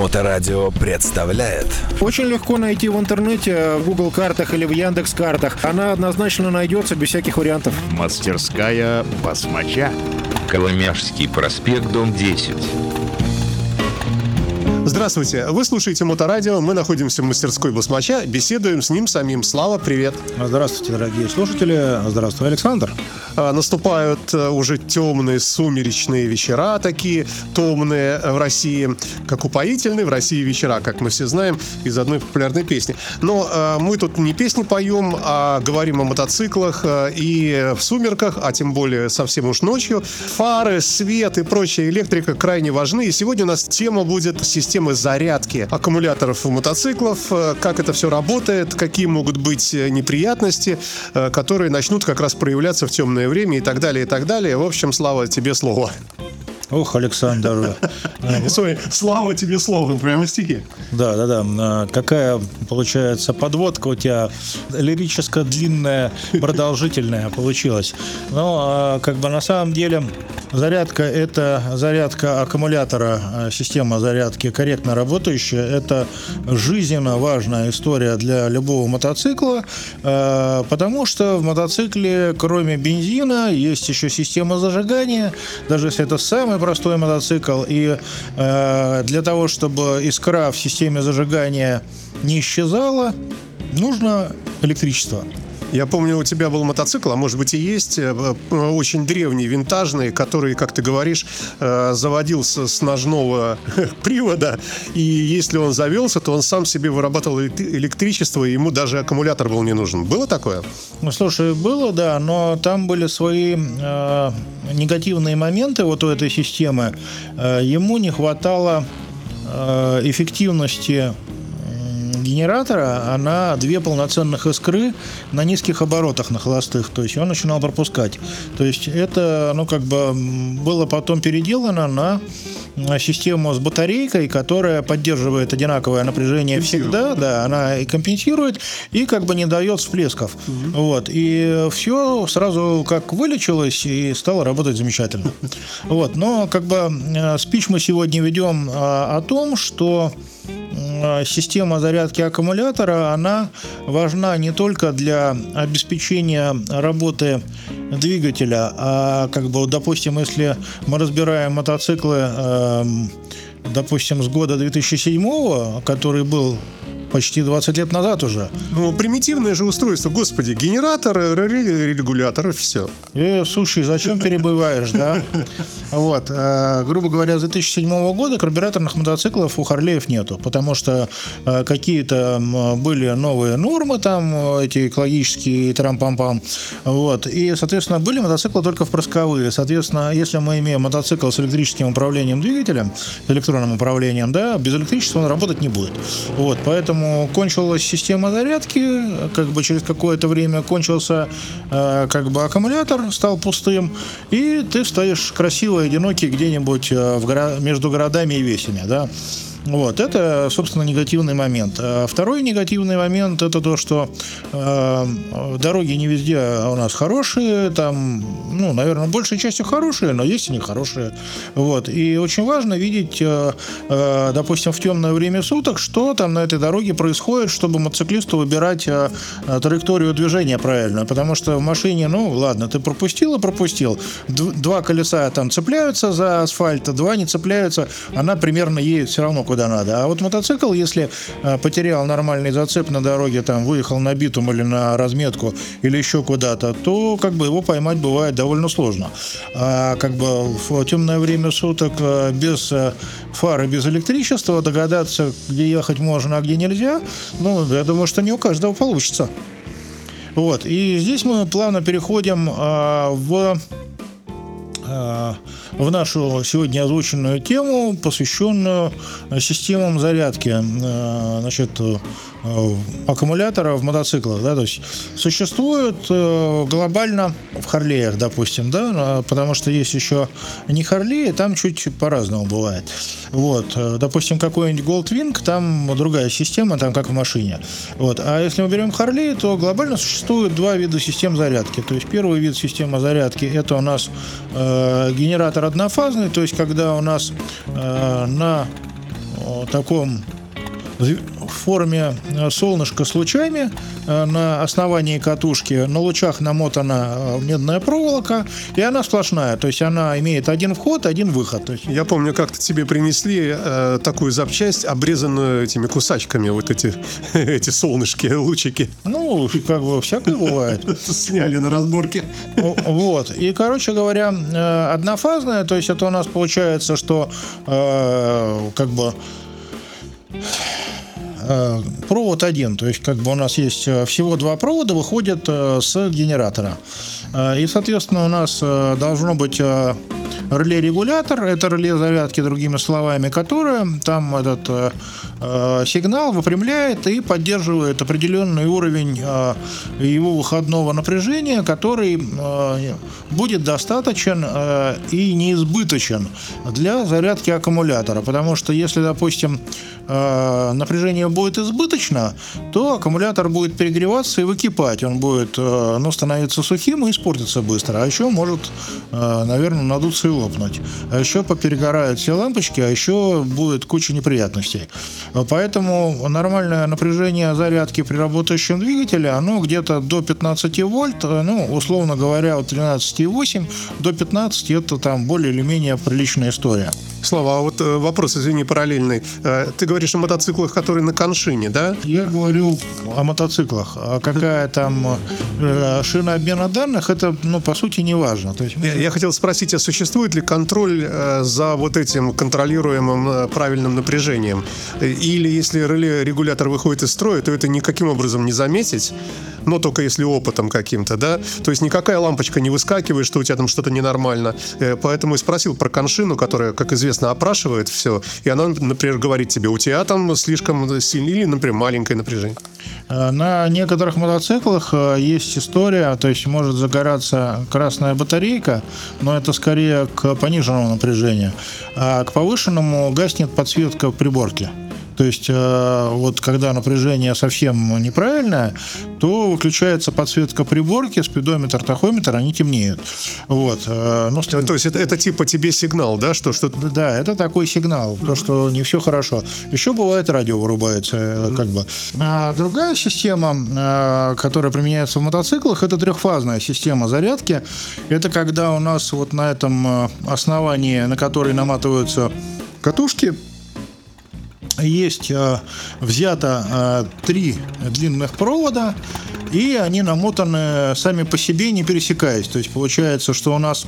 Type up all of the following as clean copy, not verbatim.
Моторадио представляет. Очень легко найти в интернете, в Google картах или в Яндекс картах. Она однозначно найдется без всяких вариантов. Мастерская басмача. Коломяжский проспект, дом 10. Здравствуйте, вы слушаете Моторадио, мы находимся в мастерской басмача, беседуем с ним самим. Слава, привет. Здравствуйте, дорогие слушатели. Здравствуй, Александр. Наступают уже темные сумеречные вечера, такие томные в России, как упоительные в России вечера, как мы все знаем из одной популярной песни. Но мы тут не песни поем, а говорим о мотоциклах и в сумерках, а тем более совсем уж ночью. Фары, свет и прочая электрика крайне важны. И сегодня у нас тема будет системы зарядки аккумуляторов мотоциклов, как это все работает, какие могут быть неприятности, которые начнут как раз проявляться в темное время и так далее, и так далее. В общем, Слава, тебе слово. Ох, Александр. Слава тебе слово, прямо стихи. Да. Какая, получается, подводка у тебя лирически длинная, продолжительная получилась. Но, на самом деле, зарядка — это зарядка аккумулятора, система зарядки корректно работающая. Это жизненно важная история для любого мотоцикла, потому что в мотоцикле, кроме бензина, есть еще система зажигания, даже если это самый простой мотоцикл, и для того, чтобы искра в системе зажигания не исчезала, нужно электричество. Я помню, у тебя был мотоцикл, а может быть и есть, очень древний, винтажный, который, как ты говоришь, заводился с ножного привода, и если он завелся, то он сам себе вырабатывал электричество, и ему даже аккумулятор был не нужен. Было такое? Слушай, было, да, но там были свои негативные моменты вот у этой системы. Ему не хватало эффективности генератора, на 2 полноценных искры на низких оборотах, на холостых. То есть он начинал пропускать. То есть это, было потом переделано на систему с батарейкой, которая поддерживает одинаковое напряжение всегда, да, она и компенсирует, и не дает всплесков. Вот. И все сразу как вылечилось и стало работать замечательно. Вот. Но спич мы сегодня ведем о том, что система зарядки аккумулятора, она важна не только для обеспечения работы двигателя, а допустим, если мы разбираем мотоциклы, допустим, с года 2007, который был почти 20 лет назад уже. Примитивное же устройство, господи, генератор, регулятор и все. Слушай, зачем перебываешь, да? Вот, грубо говоря, с 2007 года карбюраторных мотоциклов у Харлеев нету, потому что какие-то были новые нормы, там, эти экологические трам-пам-пам, вот, и, соответственно, были мотоциклы только впрысковые. Соответственно, если мы имеем мотоцикл с электрическим управлением двигателем, электронным управлением, да, без электричества он работать не будет. Вот, поэтому кончилась система зарядки, через какое-то время кончился аккумулятор, стал пустым, и ты стоишь красивый, одинокий где-нибудь между городами и весями, да. Вот, это, собственно, негативный момент. Второй негативный момент — это то, что дороги не везде у нас хорошие, там, наверное, большей частью хорошие, но есть и нехорошие. Вот, и очень важно видеть, допустим, в темное время суток, что там на этой дороге происходит, чтобы мотоциклисту выбирать траекторию движения правильно, потому что в машине, ладно, ты пропустил, 2 колеса там цепляются за асфальт, 2 не цепляются, она примерно едет все равно куда надо. А вот мотоцикл, если потерял нормальный зацеп на дороге, там, выехал на битум или на разметку, или еще куда-то, то его поймать бывает довольно сложно. А в темное время суток без фары, без электричества догадаться, где ехать можно, а где нельзя, я думаю, что не у каждого получится. Вот. И здесь мы плавно переходим в нашу сегодня озвученную тему, посвященную системам зарядки аккумулятора в мотоциклах, да, то есть существует глобально в Харлеях, допустим, да, потому что есть еще не Харлеи, там чуть по-разному бывает. Вот, допустим, какой-нибудь Goldwing, там другая система, там как в машине. Вот, а если мы берем Харлеи, то глобально существует 2 вида систем зарядки. То есть первый вид системы зарядки — это у нас генератор однофазный, то есть когда у нас на таком в форме солнышка с лучами. На основании катушки на лучах намотана медная проволока, и она сплошная. То есть она имеет один вход, один выход. То есть... Я помню, как-то тебе принесли такую запчасть, обрезанную этими кусачками, вот эти солнышки, лучики. Ну, как бы всякое бывает. Сняли на разборке. Вот. И, короче говоря, однофазная, то есть это у нас получается, что как бы провод один, то есть как бы у нас есть всего два провода, выходят с генератора. И, соответственно, у нас должно быть реле-регулятор, это реле зарядки, другими словами, которое там этот сигнал выпрямляет и поддерживает определенный уровень его выходного напряжения, который будет достаточен и неизбыточен для зарядки аккумулятора. Потому что если, допустим, напряжение будет избыточно, то аккумулятор будет перегреваться и выкипать. Он будет становиться сухим и испортиться быстро. А еще может, наверное, надуться и лопнуть. А еще поперегорают все лампочки, а еще будет куча неприятностей. Поэтому нормальное напряжение зарядки при работающем двигателе, оно где-то до 15 вольт, ну, условно говоря, от 13,8 до 15 это там более или менее приличная история. Слава, а вот вопрос, извини, параллельный. Ты говоришь о мотоциклах, которые на коншине, да? Я говорю о мотоциклах. А какая там шина обмена данных, это, ну, по сути, не важно. То есть... Я хотел спросить, а существует ли контроль за вот этим контролируемым правильным напряжением? Или если регулятор выходит из строя, то это никаким образом не заметить, но только если опытом каким-то, да? То есть никакая лампочка не выскакивает, что у тебя там что-то ненормально. Поэтому и спросил про коншину, которая, как известно, опрашивает все, и она, например, говорит тебе, у тебя там слишком сильное или, например, маленькое напряжение. На некоторых мотоциклах есть история, то есть может загораться красная батарейка, но это скорее к пониженному напряжению, а к повышенному гаснет подсветка приборки. То есть вот когда напряжение совсем неправильное, то выключается подсветка приборки, спидометр, тахометр, они темнеют. Вот. Ну, то есть это типа тебе сигнал, да? Что... Да, это такой сигнал, то, что не все хорошо. Еще бывает радио вырубается. Как бы. А другая система, которая применяется в мотоциклах, это трехфазная система зарядки. Это когда у нас вот на этом основании, на который наматываются катушки, есть взято 3 длинных провода, и они намотаны сами по себе, не пересекаясь. То есть получается, что у нас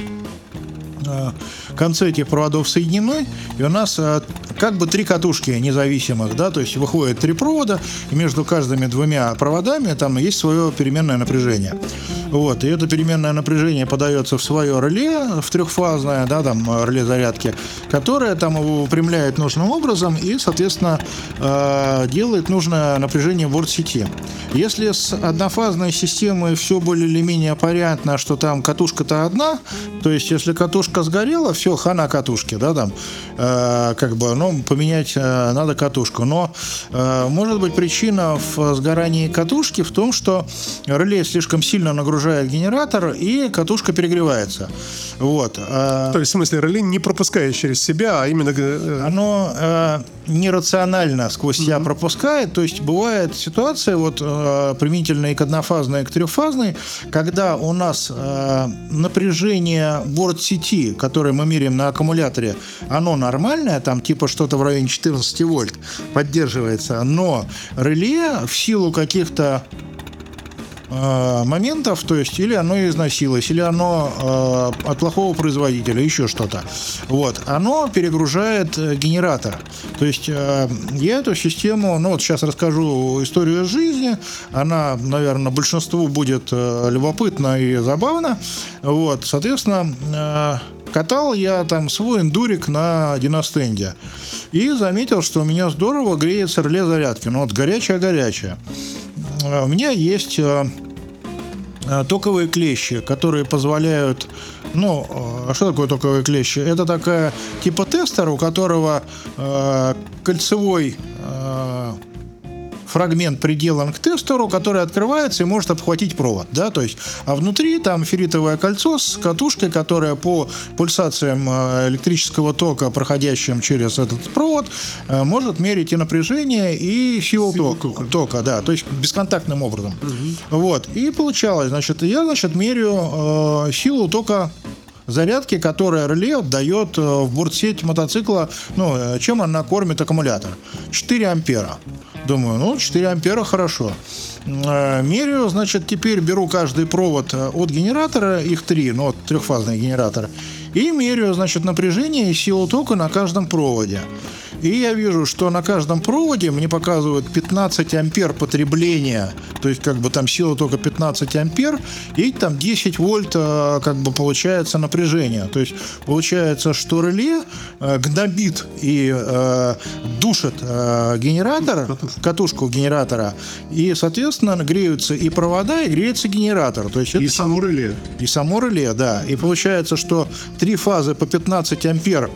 концы этих проводов соединены, и у нас как бы 3 катушки независимых, да, то есть выходит 3 провода, и между каждыми 2 проводами там есть свое переменное напряжение. Вот, и это переменное напряжение подается в свое реле, в трехфазное, да, там реле зарядки, которое там его выпрямляет нужным образом и, соответственно, делает нужное напряжение борт-сети. Если с однофазной системой все более или менее понятно, что там катушка-то одна, то есть если катушка сгорела, все, хана катушки, да, там, как бы, ну, поменять надо катушку. Но может быть причина в сгорании катушки в том, что реле слишком сильно нагружает генератор, и катушка перегревается. Вот. То есть, в смысле, реле не пропускает через себя, а именно... Оно нерационально сквозь себя пропускает. То есть бывает ситуация, вот применительная и к однофазной, и к трехфазной, когда у нас напряжение борт-сети, которое мы меряем на аккумуляторе, оно нормальное, там типа что-то в районе 14 вольт поддерживается, но реле в силу каких-то моментов, то есть или оно износилось, или оно от плохого производителя, еще что-то. Вот, оно перегружает генератор. То есть я эту систему, ну вот сейчас расскажу историю жизни, она, наверное, большинству будет любопытна и забавна. Вот, соответственно, катал я там свой эндурик на диностенде и заметил, что у меня здорово греется реле зарядки. Ну вот горячая-горячая. У меня есть токовые клещи, которые позволяют... Ну, что такое токовые клещи? Это такая типа тестер, у которого кольцевой фрагмент приделан к тестеру, который открывается и может обхватить провод, да, то есть, а внутри там ферритовое кольцо с катушкой, которая по пульсациям электрического тока, проходящим через этот провод, может мерить и напряжение, и силу тока, да, то есть бесконтактным образом. Вот, и получалось, значит, я, меряю силу тока зарядки, которая реле отдает в бортсеть мотоцикла, чем она кормит аккумулятор. 4 ампера. Думаю, 4 ампера хорошо. Меряю, значит, теперь беру каждый провод от генератора, их 3, трехфазный генератор, и меряю, значит, напряжение и силу тока на каждом проводе. И я вижу, что на каждом проводе мне показывают 15 ампер потребления, то есть там сила тока 15 ампер, и там 10 вольт получается напряжение. То есть получается, что реле гнобит и душит генератор, катушку генератора, и, соответственно, греются и провода, и греется генератор. То есть и само реле. И само реле, да. И получается, что 3 фазы по 15 ампер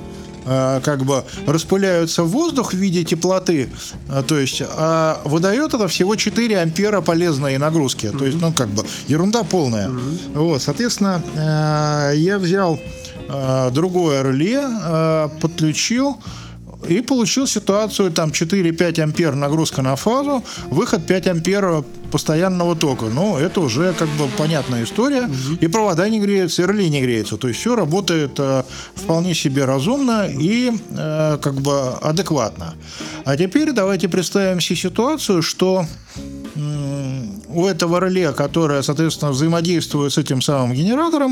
распыляются в воздух в виде теплоты, то есть, а выдает это всего 4 ампера полезной нагрузки. То есть, ерунда полная. Вот, соответственно, я взял другое реле, подключил и получил ситуацию, 4-5 ампер нагрузка на фазу, выход 5 ампер постоянного тока. Это уже понятная история. И провода не греются, и реле не греются. То есть все работает вполне себе разумно и адекватно. А теперь давайте представим себе ситуацию, что у этого реле, которое, соответственно, взаимодействует с этим самым генератором,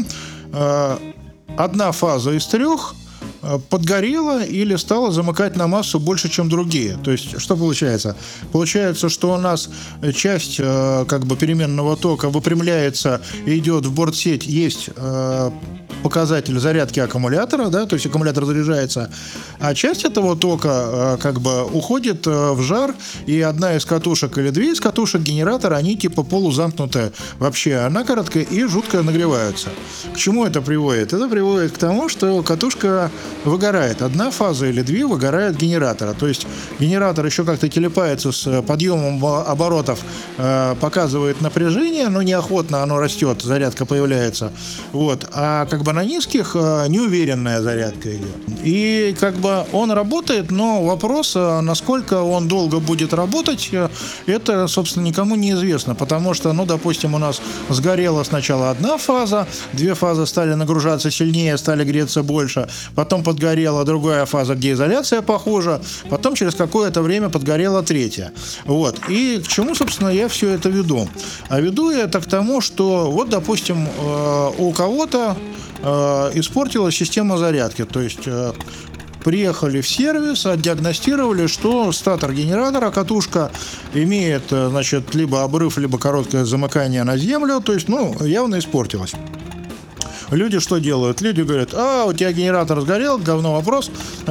одна фаза из 3 подгорела или стала замыкать на массу больше, чем другие. То есть, что получается? Получается, что у нас часть переменного тока выпрямляется и идет в бортсеть, есть показатель зарядки аккумулятора, да, то есть аккумулятор заряжается, а часть этого тока уходит в жар, и одна из катушек или 2 из катушек генератора, они полузамкнутые вообще накоротко и жутко нагреваются. К чему это приводит? Это приводит к тому, что катушка выгорает. Одна фаза или 2 выгорает генератора. То есть генератор еще как-то телепается с подъемом оборотов, показывает напряжение, но неохотно оно растет, зарядка появляется. Вот. А на низких неуверенная зарядка идет. И он работает, но вопрос, насколько он долго будет работать, это, собственно, никому не известно. Потому что, допустим, у нас сгорела сначала одна фаза, 2 фазы стали нагружаться сильнее, стали греться больше, потом подгорела другая фаза, где изоляция похожа, потом через какое-то время подгорела 3. Вот. И к чему, собственно, я все это веду? А веду я это к тому, что, допустим, у кого-то испортилась система зарядки, то есть приехали в сервис, отдиагностировали, что статор генератора, катушка имеет, либо обрыв, либо короткое замыкание на землю, то есть, явно испортилась. Люди что делают? Люди говорят: у тебя генератор сгорел, говно вопрос,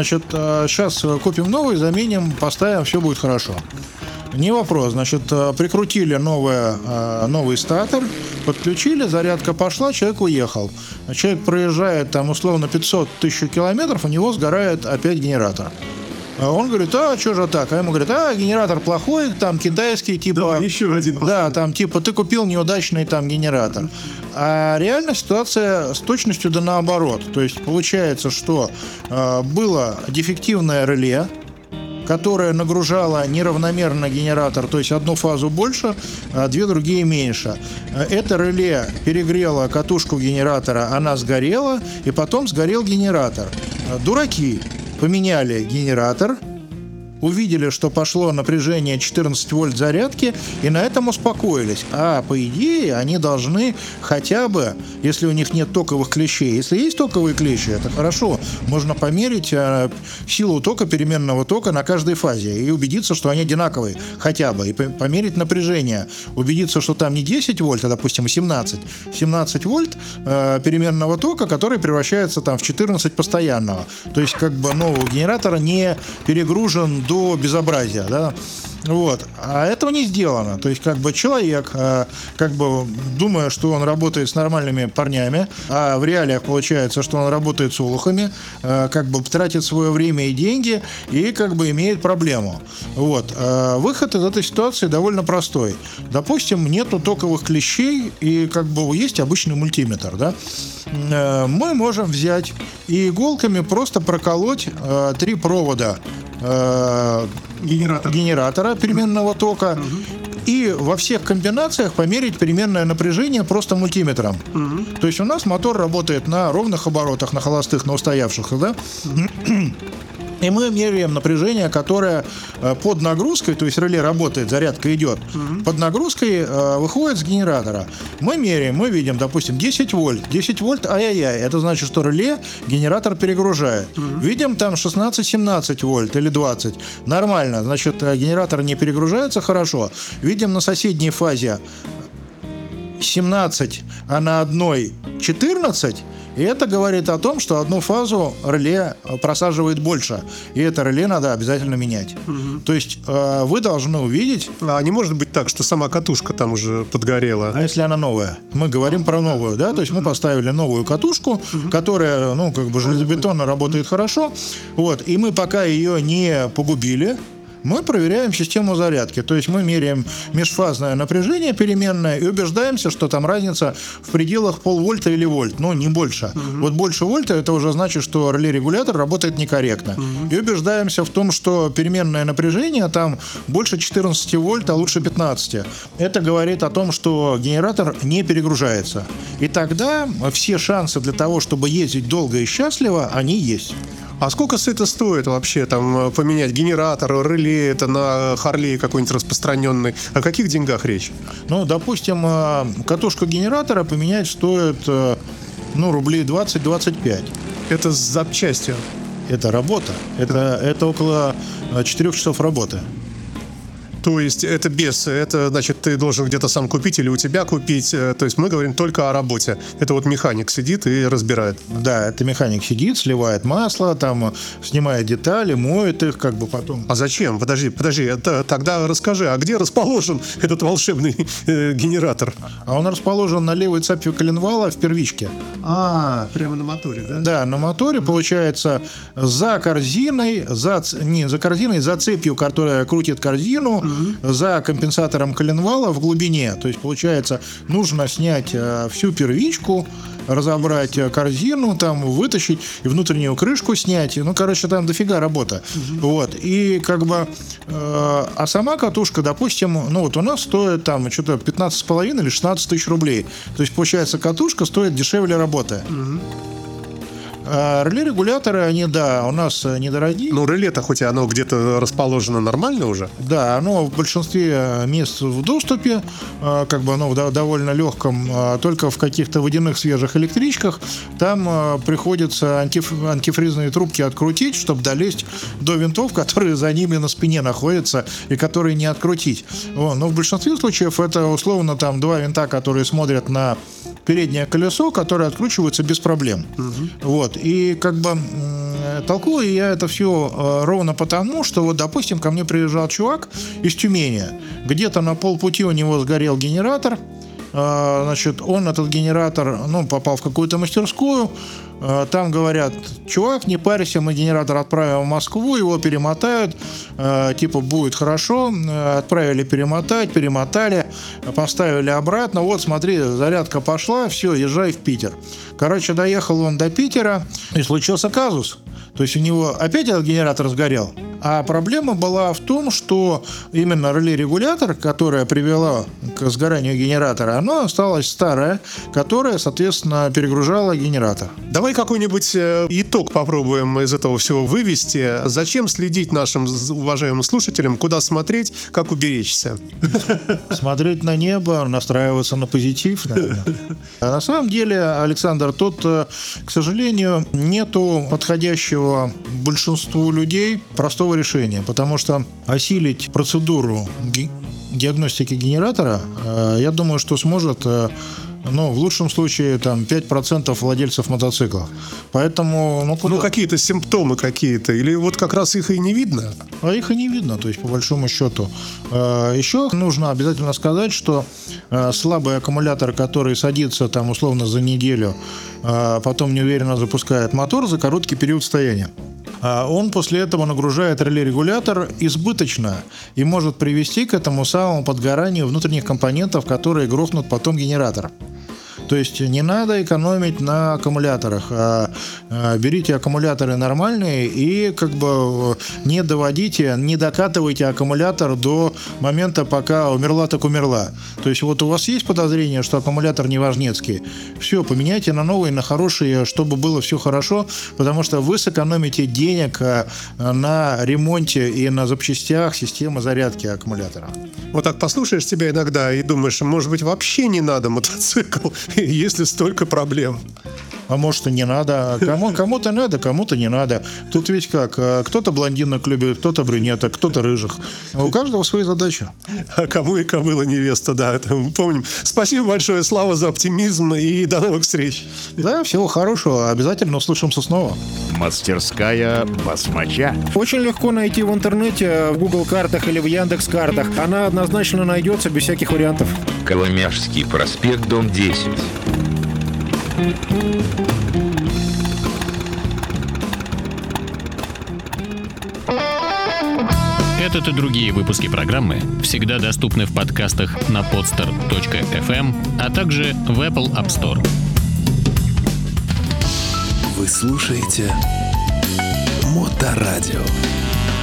сейчас купим новый, заменим, поставим, все будет хорошо. Не вопрос, прикрутили новый статор, подключили, зарядка пошла, человек уехал. Человек проезжает условно 500 тысяч километров, у него сгорает опять генератор. Он говорит: что же так? А ему говорят: генератор плохой, китайский, Да, еще один. Да, ты купил неудачный генератор. А реально ситуация с точностью да наоборот. То есть получается, что было дефективное реле, которая нагружала неравномерно генератор, то есть одну фазу больше, а 2 другие меньше. Это реле перегрело катушку генератора, она сгорела, и потом сгорел генератор. Дураки поменяли генератор, увидели, что пошло напряжение 14 вольт зарядки, и на этом успокоились. А по идее они должны хотя бы, если у них нет токовых клещей, если есть токовые клещи, это хорошо, можно померить силу тока, переменного тока на каждой фазе и убедиться, что они одинаковые хотя бы, и померить напряжение, убедиться, что там не 10 вольт, а, допустим, 17 вольт переменного тока, который превращается в 14 постоянного. То есть у генератора не перегружен до до безобразия, да. Вот. А этого не сделано. То есть, как бы человек, как бы думая, что он работает с нормальными парнями, а в реалиях получается, что он работает с олухами, как бы тратит свое время и деньги и как бы имеет проблему. Вот. Выход из этой ситуации довольно простой. Допустим, нету токовых клещей и как бы есть обычный мультиметр, да? Мы можем взять и иголками просто проколоть 3 провода генератора переменного тока и во всех комбинациях померить переменное напряжение просто мультиметром. То есть у нас мотор работает на ровных оборотах, на холостых, на устоявшихся, да? И мы меряем напряжение, которое под нагрузкой, то есть реле работает, зарядка идет, под нагрузкой выходит с генератора. Мы меряем, мы видим, допустим, 10 вольт. 10 вольт, ай-яй-яй, это значит, что реле генератор перегружает. Видим там 16-17 вольт или 20. Нормально, значит, генератор не перегружается хорошо. Видим на соседней фазе 17, а на одной 14. И это говорит о том, что одну фазу реле просаживает больше. И это реле надо обязательно менять. То есть вы должны увидеть... А не может быть так, что сама катушка там уже подгорела? А если она новая? Мы говорим про новую, да? То есть мы поставили новую катушку, которая, ну, как бы железобетонно работает хорошо. Вот. И мы пока ее не погубили, мы проверяем систему зарядки. То есть мы меряем межфазное напряжение переменное и убеждаемся, что там разница в пределах полвольта или вольт, но не больше. Вот больше вольта, это уже значит, что реле-регулятор работает некорректно. И убеждаемся в том, что переменное напряжение там больше 14 вольт, а лучше 15. Это говорит о том, что генератор не перегружается. И тогда все шансы для того, чтобы ездить долго и счастливо, они есть. А сколько это стоит вообще, там, поменять генератор, реле, это на Харлее какой-нибудь распространенный? О каких деньгах речь? Ну, допустим, катушку генератора поменять стоит, ну, рублей 20-25. Это с запчастью? Это работа. Это около 4 часов работы. То есть это без, это значит, ты должен где-то сам купить или у тебя купить. То есть мы говорим только о работе. Это вот механик сидит и разбирает. Да, это механик сидит, сливает масло, там снимает детали, моет их, как бы потом. А зачем? Подожди, тогда расскажи, а где расположен этот волшебный генератор? А он расположен на левой цепи коленвала в первичке. Прямо на моторе, да? Да, на моторе, получается, за корзиной, за цепью, которая крутит корзину, за компенсатором коленвала в глубине. То есть, получается, нужно снять всю первичку, разобрать корзину, там вытащить и внутреннюю крышку снять. Ну, короче, там дофига работа. Вот. И как бы... а сама катушка, допустим, ну вот у нас стоит там что-то 15,5 или 16 тысяч рублей. То есть, получается, катушка стоит дешевле работы. Реле-регуляторы, они, да, у нас недорогие. Ну, реле-то хоть и оно где-то расположено нормально уже? Да, оно в большинстве мест в доступе, как бы оно в довольно легком, только в каких-то водяных свежих электричках. Там приходится антифризные трубки открутить, чтобы долезть до винтов, которые за ними на спине находятся и которые не открутить. Но в большинстве случаев это условно там 2 винта, которые смотрят на переднее колесо, которые откручиваются без проблем. Вот. И как бы толкую я это все ровно потому, что вот, допустим, ко мне приезжал чувак из Тюмени. Где-то на полпути у него сгорел генератор. Значит, он, этот генератор, попал в какую-то мастерскую. Там говорят: чувак, не парься, мы генератор отправим в Москву, его перемотают, типа будет хорошо. Отправили перемотали, поставили обратно. Вот, смотри, зарядка пошла, все, езжай в Питер. Короче, доехал он до Питера, и случился казус. То есть у него опять этот генератор сгорел. А проблема была в том, что именно реле-регулятор, которая привела к сгоранию генератора, оно осталось старое, которое, соответственно, перегружало генератор. Давай какой-нибудь итог попробуем из этого всего вывести. Зачем следить нашим уважаемым слушателям, куда смотреть, как уберечься? Смотреть на небо, настраиваться на позитив. На самом деле, Александр, тут, к сожалению, нету подходящего большинству людей простого решения, потому что осилить процедуру диагностики генератора, я думаю, что сможет Ну, в лучшем случае, там, 5% владельцев мотоциклов. Поэтому, Ну, какие-то симптомы какие-то, или вот как раз их и не видно? А их и не видно, то есть, по большому счету. Еще нужно обязательно сказать, что слабый аккумулятор, который садится, там, условно, за неделю, потом неуверенно запускает мотор за короткий период стояния, он после этого нагружает реле-регулятор избыточно и может привести к этому самому подгоранию внутренних компонентов, которые грохнут потом генератор. То есть не надо экономить на аккумуляторах, берите аккумуляторы нормальные и как бы не доводите, не докатывайте аккумулятор до момента, пока умерла так умерла. То есть вот у вас есть подозрение, что аккумулятор неважнецкий, все, поменяйте на новый, на хороший, чтобы было все хорошо, потому что вы сэкономите денег на ремонте и на запчастях системы зарядки аккумулятора. Вот так послушаешь тебя иногда и думаешь, может быть, вообще не надо мотоцикл, если столько проблем. А может и не надо. Кому-то надо, кому-то не надо. Тут ведь как, кто-то блондинок любит, кто-то брюнеток, кто-то рыжих. У каждого свои задачи. А кому и кобыла невеста, да, это мы помним. Спасибо большое, Слава, за оптимизм и до новых встреч. Да, всего хорошего. Обязательно услышимся снова. Мастерская басмача. Очень легко найти в интернете, в Google картах или в Яндекс картах. Она однозначно найдется без всяких вариантов. Коломяжский проспект, дом 10. Этот и другие выпуски программы всегда доступны в подкастах на podster.fm, а также в Apple App Store. Вы слушаете Моторадио.